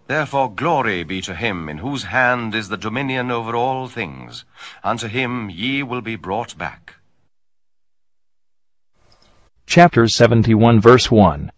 Therefore glory be to him, in whose hand is the dominion over all things. Unto him ye will be brought back. Chapter 71, verse 1.